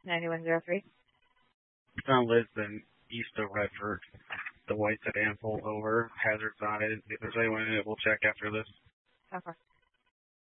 9103. Lisbon, east of Redford. The white sedan pulled over, hazards on it. If there's anyone in it, we'll check after this. Okay.